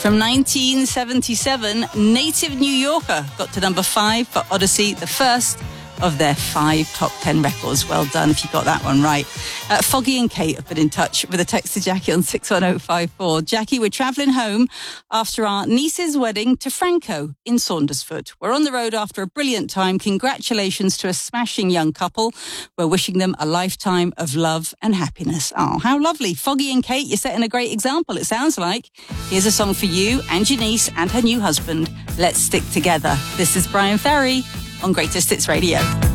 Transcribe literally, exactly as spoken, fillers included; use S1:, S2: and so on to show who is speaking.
S1: from nineteen seventy-seven. Native New Yorker got to number five for Odyssey, the first of their five top ten records. Well done if you got that one right. Uh, Foggy and Kate have been in touch with a text to Jackie on six one oh five four. Jackie, we're travelling home after our niece's wedding to Franco in Saundersfoot. We're on the road after a brilliant time. Congratulations to a smashing young couple. We're wishing them a lifetime of love and happiness. Oh, how lovely. Foggy and Kate, you're setting a great example, it sounds like. Here's a song for you and your niece and her new husband. Let's stick together. This is Brian Ferry on Greatest Hits Radio.